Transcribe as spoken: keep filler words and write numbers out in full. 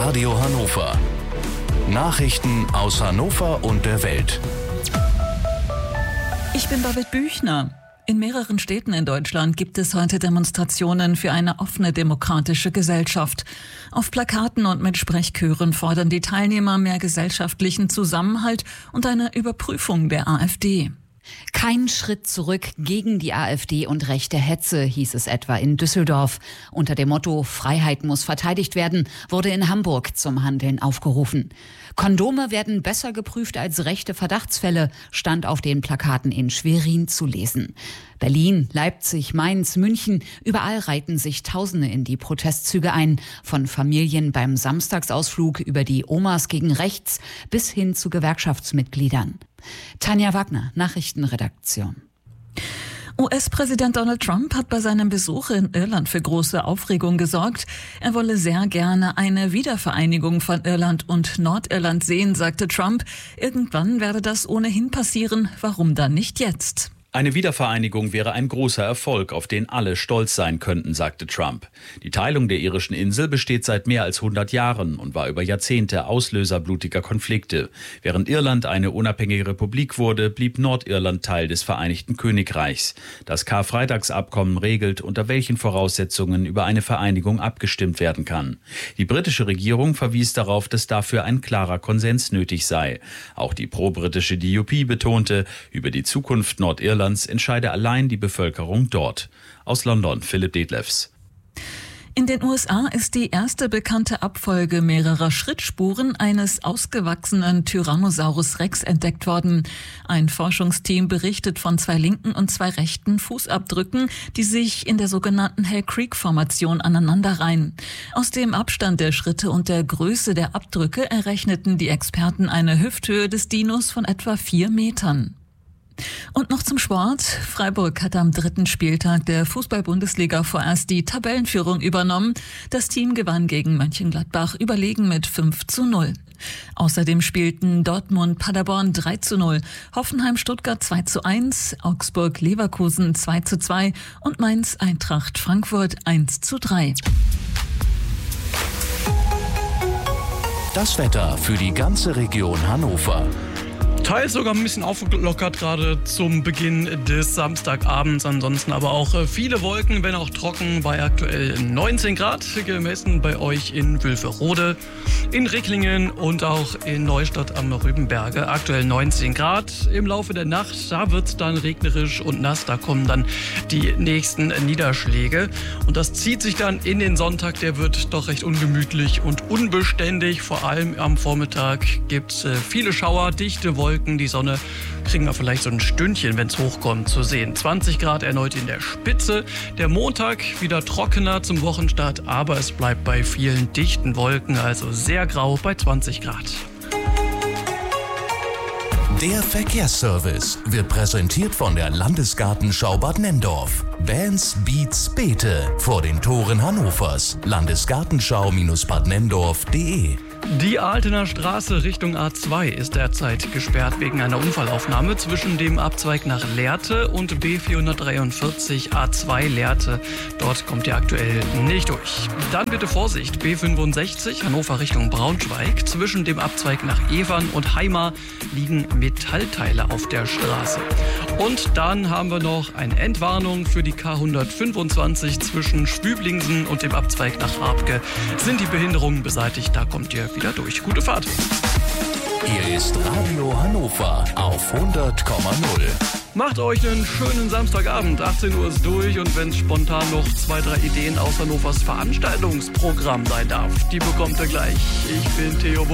Radio Hannover. Nachrichten aus Hannover und der Welt. Ich bin Babette Büchner. In mehreren Städten in Deutschland gibt es heute Demonstrationen für eine offene demokratische Gesellschaft. Auf Plakaten und mit Sprechchören fordern die Teilnehmer mehr gesellschaftlichen Zusammenhalt und eine Überprüfung der AfD. Kein Schritt zurück gegen die AfD und rechte Hetze, hieß es etwa in Düsseldorf. Unter dem Motto Freiheit muss verteidigt werden, wurde in Hamburg zum Handeln aufgerufen. Kondome werden besser geprüft als rechte Verdachtsfälle, stand auf den Plakaten in Schwerin zu lesen. Berlin, Leipzig, Mainz, München, überall reihten sich Tausende in die Protestzüge ein. Von Familien beim Samstagsausflug über die Omas gegen rechts bis hin zu Gewerkschaftsmitgliedern. Tanja Wagner, Nachrichtenredaktion. U S-Präsident Donald Trump hat bei seinem Besuch in Irland für große Aufregung gesorgt. Er wolle sehr gerne eine Wiedervereinigung von Irland und Nordirland sehen, sagte Trump. Irgendwann werde das ohnehin passieren. Warum dann nicht jetzt? Eine Wiedervereinigung wäre ein großer Erfolg, auf den alle stolz sein könnten, sagte Trump. Die Teilung der irischen Insel besteht seit mehr als hundert Jahren und war über Jahrzehnte Auslöser blutiger Konflikte. Während Irland eine unabhängige Republik wurde, blieb Nordirland Teil des Vereinigten Königreichs. Das Karfreitagsabkommen regelt, unter welchen Voraussetzungen über eine Vereinigung abgestimmt werden kann. Die britische Regierung verwies darauf, dass dafür ein klarer Konsens nötig sei. Auch die pro-britische D U P betonte, über die Zukunft Nordirlands entscheide allein die Bevölkerung dort. Aus London, Philipp Detlefs. In den U S A ist die erste bekannte Abfolge mehrerer Schrittspuren eines ausgewachsenen Tyrannosaurus Rex entdeckt worden. Ein Forschungsteam berichtet von zwei linken und zwei rechten Fußabdrücken, die sich in der sogenannten Hell Creek-Formation aneinanderreihen. Aus dem Abstand der Schritte und der Größe der Abdrücke errechneten die Experten eine Hüfthöhe des Dinos von etwa vier Metern. Und noch zum Sport. Freiburg hat am dritten Spieltag der Fußball-Bundesliga vorerst die Tabellenführung übernommen. Das Team gewann gegen Mönchengladbach überlegen mit fünf zu null. Außerdem spielten Dortmund Paderborn drei zu null, Hoffenheim Stuttgart zwei zu eins, Augsburg Leverkusen zwei zu zwei und Mainz Eintracht Frankfurt eins zu drei. Das Wetter für die ganze Region Hannover. Teils sogar ein bisschen aufgelockert gerade zum Beginn des Samstagabends. Ansonsten aber auch viele Wolken, wenn auch trocken, bei aktuell neunzehn Grad, gemessen bei euch in Wülferode, in Ricklingen und auch in Neustadt am Rübenberge. Aktuell neunzehn Grad. Im Laufe der Nacht, da wird es dann regnerisch und nass. Da kommen dann die nächsten Niederschläge. Und das zieht sich dann in den Sonntag. Der wird doch recht ungemütlich und unbeständig. Vor allem am Vormittag gibt es viele Schauer, dichte Wolken. Die Sonne kriegen wir vielleicht so ein Stündchen, wenn es hochkommt, zu sehen. zwanzig Grad erneut in der Spitze. Der Montag wieder trockener zum Wochenstart, aber es bleibt bei vielen dichten Wolken, also sehr grau bei zwanzig Grad. Der Verkehrsservice wird präsentiert von der Landesgartenschau Bad Nenndorf. Bands, Beats, Beete vor den Toren Hannovers. Landesgartenschau Bad Nenndorf punkt de. Die Altener Straße Richtung A zwei ist derzeit gesperrt wegen einer Unfallaufnahme zwischen dem Abzweig nach Lehrte und B vierhundertdreiundvierzig A zwei Lehrte. Dort kommt ihr aktuell nicht durch. Dann bitte Vorsicht, B fünfundsechzig Hannover Richtung Braunschweig. Zwischen dem Abzweig nach Evern und Heimar liegen Metallteile auf der Straße. Und dann haben wir noch eine Entwarnung für die K hundertfünfundzwanzig zwischen Schwüblingsen und dem Abzweig nach Habke. Sind die Behinderungen beseitigt, da kommt ihr wieder durch. Gute Fahrt. Hier ist Radio Hannover auf hundert Komma null. Macht euch einen schönen Samstagabend. achtzehn Uhr ist durch und wenn es spontan noch zwei, drei Ideen aus Hannovers Veranstaltungsprogramm sein darf, die bekommt ihr gleich. Ich bin Theo